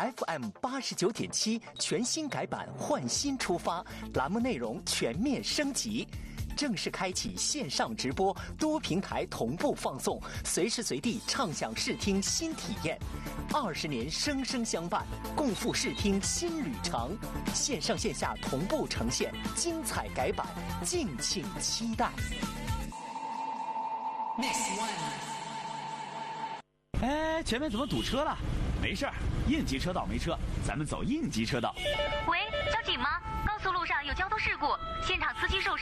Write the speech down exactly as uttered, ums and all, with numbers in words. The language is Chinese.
F M 八十九点七全新改版，换新出发，栏目内容全面升级。正式开启线上直播，多平台同步放送，随时随地畅享视听新体验。二十年生生相伴，共赴视听新旅程。线上线下同步呈现，精彩改版，敬请期待。 哎，前面怎么堵车了？没事儿，应急车道没车，咱们走应急车道。 喂，交警吗？高速路上有交通事故，现场司机受伤。